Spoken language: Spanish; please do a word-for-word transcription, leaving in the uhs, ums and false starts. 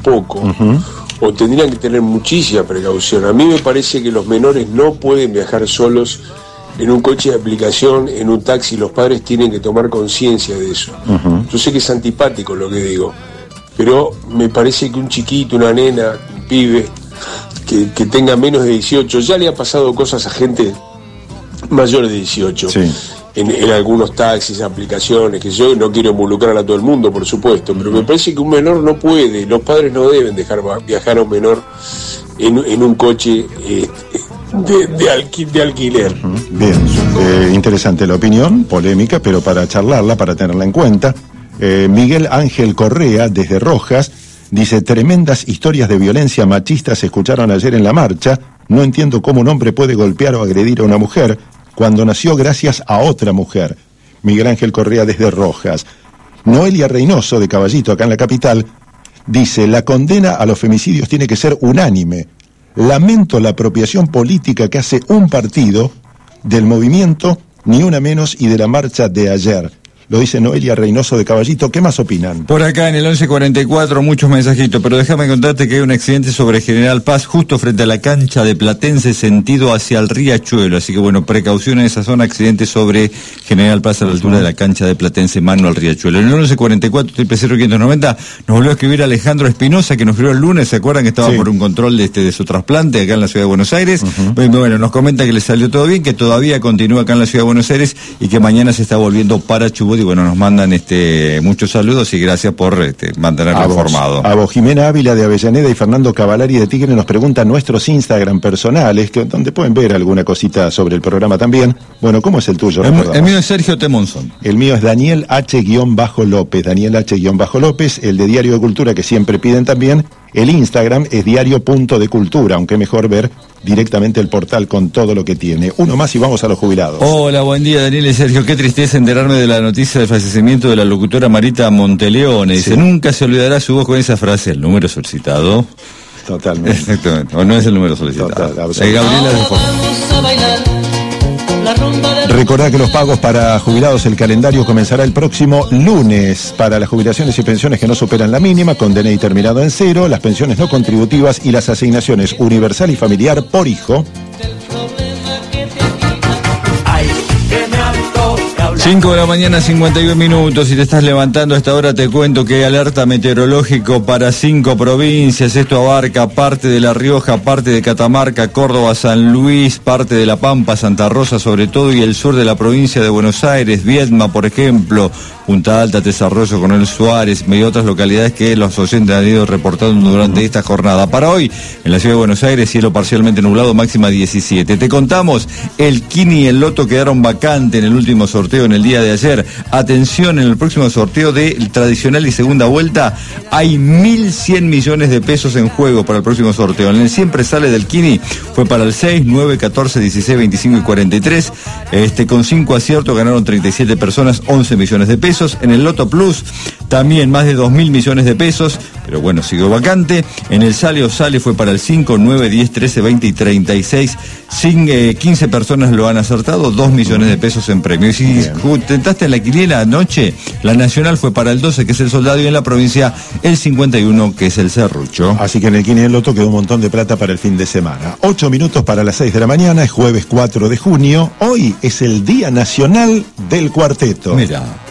poco, uh-huh. o tendrían que tener muchísima precaución. A mí me parece que los menores no pueden viajar solos en un coche de aplicación, en un taxi. Los padres tienen que tomar conciencia de eso. Uh-huh. Yo sé que es antipático lo que digo, pero me parece que un chiquito, una nena, un pibe que, que tenga menos de dieciocho, ya le ha pasado cosas a gente mayor de dieciocho, sí. en, en algunos taxis, aplicaciones, que yo no quiero involucrar a todo el mundo, por supuesto, pero me parece que un menor no puede, los padres no deben dejar viajar a un menor en, en un coche eh, de, de, alqui, de alquiler. Bien, eh, interesante la opinión, polémica, pero para charlarla, para tenerla en cuenta. eh, Miguel Ángel Correa, desde Rojas, dice: tremendas historias de violencia machista se escucharon ayer en la marcha. No entiendo cómo un hombre puede golpear o agredir a una mujer cuando nació gracias a otra mujer. Miguel Ángel Correa, desde Rojas. Noelia Reynoso, de Caballito, acá en la capital, dice: la condena a los femicidios tiene que ser unánime. Lamento la apropiación política que hace un partido del movimiento, ni una menos, y de la marcha de ayer. Lo dice Noelia Reynoso, de Caballito. ¿Qué más opinan? Por acá en el once cuarenta y cuatro muchos mensajitos, pero déjame contarte que hay un accidente sobre General Paz justo frente a la cancha de Platense, sentido hacia el Riachuelo, así que bueno, precaución en esa zona, accidente sobre General Paz a la altura de la cancha de Platense, mano al Riachuelo. En el once cuarenta y cuatro, triple cero quinientos noventa, nos volvió a escribir Alejandro Espinosa, que nos escribió el lunes, ¿se acuerdan que estaba sí. por un control de, este, de su trasplante acá en la ciudad de Buenos Aires? Uh-huh. Bueno, bueno, nos comenta que le salió todo bien, que todavía continúa acá en la ciudad de Buenos Aires y que mañana se está volviendo para Chubut. Y bueno, nos mandan este muchos saludos y gracias por este, mantenerlo informado. A vos, Jimena Ávila, de Avellaneda, y Fernando Cavalari, de Tigre, nos preguntan nuestros Instagram personales, que donde pueden ver alguna cosita sobre el programa también. Bueno, ¿cómo es el tuyo? El, el mío es Sergio Temonson. El mío es Daniel H-López, Daniel H-López, el de Diario de Cultura, que siempre piden también. El Instagram es diario punto de cultura, aunque mejor ver directamente el portal con todo lo que tiene. Uno más y vamos a los jubilados. Hola, buen día, Daniel y Sergio. Qué tristeza enterarme de la noticia del fallecimiento de la locutora Marita Monteleone. Dice, sí. nunca se olvidará su voz con esa frase: el número solicitado. Totalmente. Exactamente. O no es el número solicitado. Total, eh, Gabriela de Fox. Recordá que los pagos para jubilados, el calendario comenzará el próximo lunes. Para las jubilaciones y pensiones que no superan la mínima, con D N I terminado en cero, las pensiones no contributivas y las asignaciones universal y familiar por hijo. cinco de la mañana, cincuenta y uno minutos. Si te estás levantando a esta hora, te cuento que hay alerta meteorológico para cinco provincias. Esto abarca parte de La Rioja, parte de Catamarca, Córdoba, San Luis, parte de La Pampa, Santa Rosa sobre todo, y el sur de la provincia de Buenos Aires, Viedma, por ejemplo, Punta Alta, Desarrollo, Coronel Suárez y otras localidades que los oyentes han ido reportando durante esta jornada. Para hoy, en la ciudad de Buenos Aires, cielo parcialmente nublado, máxima diecisiete. Te contamos, el Kini y el Loto quedaron vacantes en el último sorteo en el día de ayer. Atención, en el próximo sorteo del tradicional y segunda vuelta hay mil cien millones de pesos en juego para el próximo sorteo. En el siempre sale del Kini fue para el seis, nueve, catorce, dieciséis, veinticinco y cuarenta y tres. Este, con cinco aciertos ganaron treinta y siete personas, once millones de pesos. En el Loto Plus también más de dos mil millones de pesos, pero bueno, siguió vacante. En el Sale o Sale fue para el cinco, nueve, diez, trece, veinte y treinta y seis. Sin, eh, quince personas lo han acertado, dos millones de pesos en premio. Y si tentaste en la quiniela anoche, la nacional fue para el doce, que es el Soldado, y en la provincia el cincuenta y uno, que es el Serrucho. Así que en el Kini y el Loto quedó un montón de plata para el fin de semana. Ocho minutos para las seis de la mañana, es jueves cuatro de junio. Hoy es el Día Nacional del Cuarteto. Mira.